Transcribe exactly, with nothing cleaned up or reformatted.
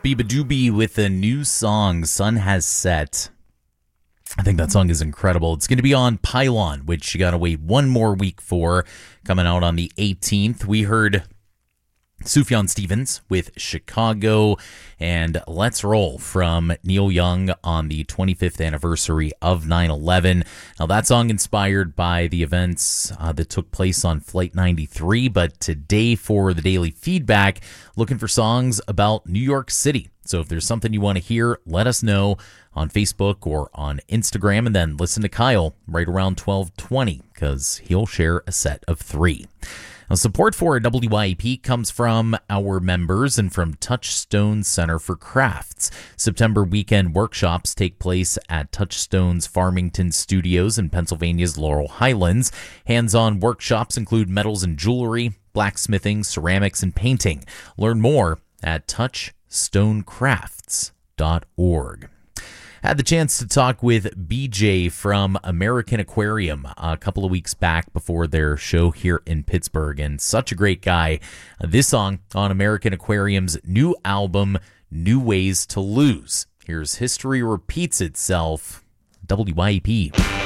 Biba Doobie with a new song, Sun Has Set. I think that song is incredible. It's going to be on Pylon, which you got to wait one more week for, coming out on the eighteenth. We heard Sufjan Stevens with Chicago, and Let's Roll from Neil Young on the twenty-fifth anniversary of nine eleven. Now, that song inspired by the events uh, that took place on Flight ninety-three, but today for the daily feedback, looking for songs about New York City. So if there's something you want to hear, let us know on Facebook or on Instagram, and then listen to Kyle right around twelve twenty, because he'll share a set of three. Now, support for W Y E P comes from our members and from Touchstone Center for Crafts. September weekend workshops take place at Touchstone's Farmington Studios in Pennsylvania's Laurel Highlands. Hands-on workshops include metals and jewelry, blacksmithing, ceramics, and painting. Learn more at touchstone crafts dot org. Had the chance to talk with B J from American Aquarium a couple of weeks back before their show here in Pittsburgh, and such a great guy. This song on American Aquarium's new album, New Ways to Lose. Here's History Repeats Itself, W Y E P.